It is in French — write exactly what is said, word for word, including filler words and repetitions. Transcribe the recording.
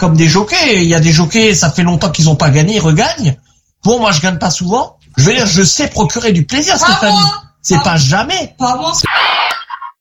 comme des jockeys. Il y a des jockeys, ça fait longtemps qu'ils ont pas gagné, ils regagnent. Bon, moi, je gagne pas souvent. Je veux dire, je sais procurer du plaisir, Pas Stéphanie. moi. C'est Pas- pas jamais. Pas moi.